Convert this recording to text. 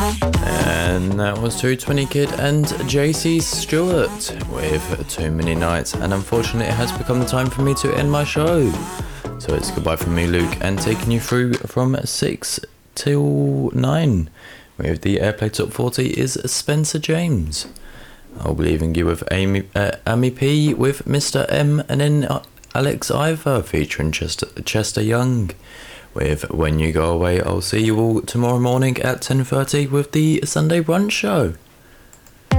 And that was 220 Kid and JC Stewart with Too Many Nights, and unfortunately it has become the time for me to end my show. So it's goodbye from me, Luke, and taking you through from 6 till 9 with the Airplay Top 40 is Spencer James. I'll be leaving you with Amy P with Mr. M, and then Alex Ivor featuring Chester Young with When You Go Away. I'll see you all tomorrow morning at 10:30 with the Sunday Brunch Show.